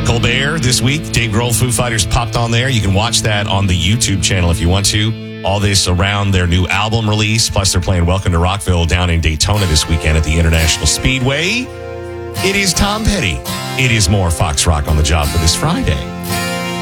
Colbert this week. Dave Grohl, Foo Fighters popped on there. You can watch that on the YouTube channel if you want to. All this around their new album release. Plus, they're playing Welcome to Rockville down in Daytona this weekend at the International Speedway. It is Tom Petty. It is more Fox Rock on the job for this Friday.